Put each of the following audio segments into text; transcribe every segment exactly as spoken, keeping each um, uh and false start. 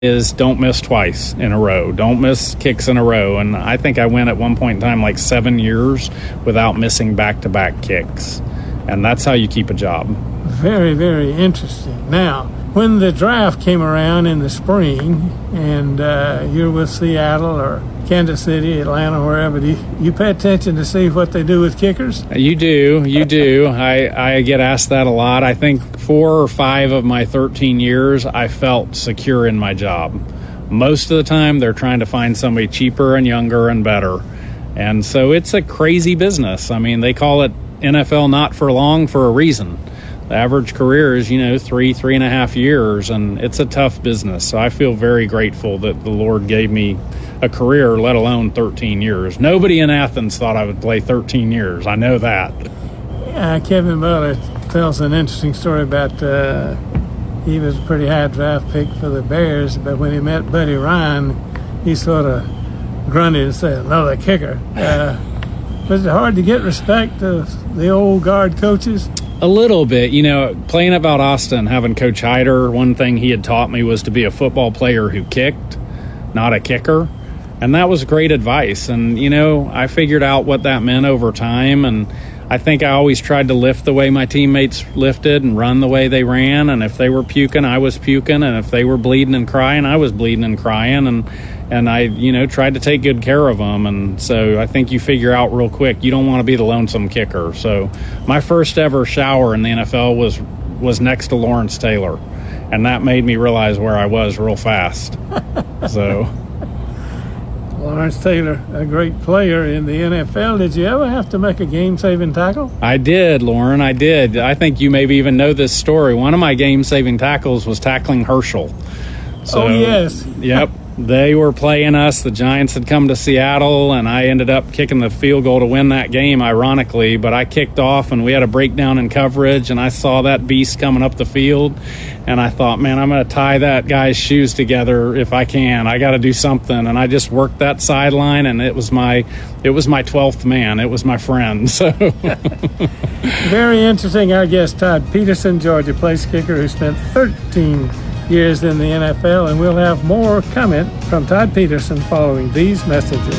is don't miss twice in a row. Don't miss kicks in a row. And I think I went at one point in time like seven years without missing back-to-back kicks. And that's how you keep a job. Very, very interesting. Now, when the draft came around in the spring and uh, you're with Seattle or Kansas City, Atlanta, wherever, do you, you pay attention to see what they do with kickers? You do. You do. I, I get asked that a lot. I think four or five of my thirteen years, I felt secure in my job. Most of the time, they're trying to find somebody cheaper and younger and better. And so it's a crazy business. I mean, they call it N F L not for long for a reason. The average career is, you know, three, three and a half years, and it's a tough business. So I feel very grateful that the Lord gave me a career, let alone thirteen years. Nobody in Athens thought I would play thirteen years. I know that. Uh, Kevin Butler tells an interesting story about uh, he was a pretty high draft pick for the Bears, but when he met Buddy Ryan, he sort of grunted and said, another kicker. Uh, was it hard to get respect of the old guard coaches? A little bit. You know, playing at Valdosta, having Coach Hyder, one thing he had taught me was to be a football player who kicked, not a kicker. And that was great advice. And, you know, I figured out what that meant over time. And I think I always tried to lift the way my teammates lifted and run the way they ran. And if they were puking, I was puking. And if they were bleeding and crying, I was bleeding and crying. And and I, you know, tried to take good care of them. And so I think you figure out real quick, you don't want to be the lonesome kicker. So my first ever shower in the N F L was was next to Lawrence Taylor. And that made me realize where I was real fast. So... Lawrence Taylor, a great player in the N F L. Did you ever have to make a game-saving tackle? I did, Lauren. I did. I think you maybe even know this story. One of my game-saving tackles was tackling Herschel. So, oh, yes. Yep. They were playing us. The Giants had come to Seattle, and I ended up kicking the field goal to win that game, ironically. But I kicked off, and we had a breakdown in coverage, and I saw that beast coming up the field. And I thought, man, I'm going to tie that guy's shoes together if I can. I got to do something. And I just worked that sideline, and it was my it was my twelfth man. It was my friend. So very interesting. Our guest, Todd Peterson, Georgia place kicker, who spent thirteen years in the N F L. And we'll have more comment from Todd Peterson following these messages.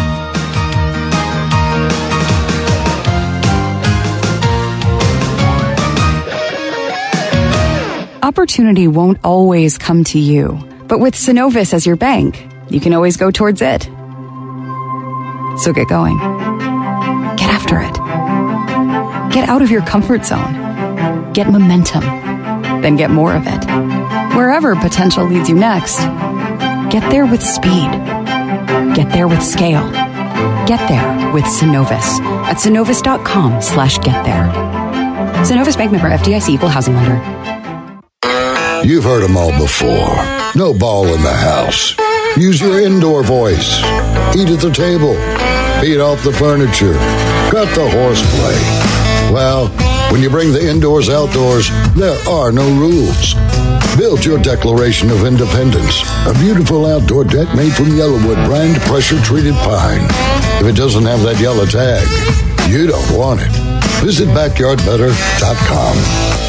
Opportunity won't always come to you, but with Synovus as your bank, you can always go towards it. So get going. Get after it. Get out of your comfort zone. Get momentum. Then get more of it. Wherever potential leads you next, get there with speed. Get there with scale. Get there with Synovus at synovus.com slash get there. Synovus Bank member F D I C equal housing lender. You've heard them all before. No ball in the house. Use your indoor voice. Eat at the table. Feed off the furniture. Cut the horseplay. Well, when you bring the indoors outdoors, there are no rules. Build your Declaration of Independence, a beautiful outdoor deck made from Yellowwood brand pressure-treated pine. If it doesn't have that yellow tag, you don't want it. Visit backyard better dot com.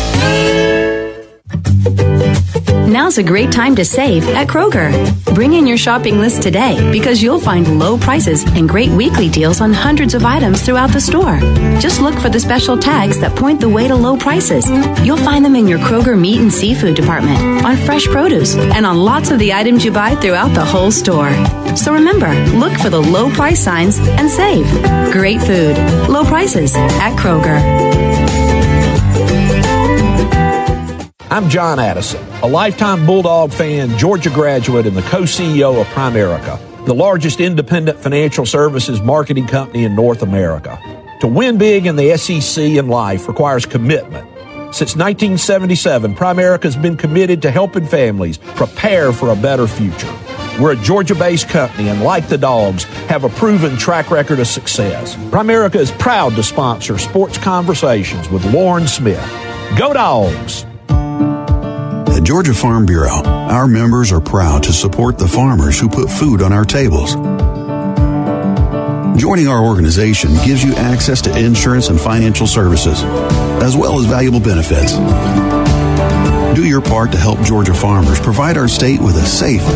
Now's a great time to save at Kroger. Bring in your shopping list today because you'll find low prices and great weekly deals on hundreds of items throughout the store. Just look for the special tags that point the way to low prices. You'll find them in your Kroger meat and seafood department, on fresh produce, and on lots of the items you buy throughout the whole store. So remember, look for the low price signs and save. Great food, low prices at Kroger. I'm John Addison, a lifetime Bulldog fan, Georgia graduate, and the co-C E O of Primerica, the largest independent financial services marketing company in North America. To win big in the S E C and life requires commitment. Since nineteen seventy-seven, Primerica has been committed to helping families prepare for a better future. We're a Georgia-based company and, like the Dogs, have a proven track record of success. Primerica is proud to sponsor Sports Conversations with Lauren Smith. Go Dogs! At Georgia Farm Bureau, our members are proud to support the farmers who put food on our tables. Joining our organization gives you access to insurance and financial services, as well as valuable benefits. Do your part to help Georgia farmers provide our state with a safe,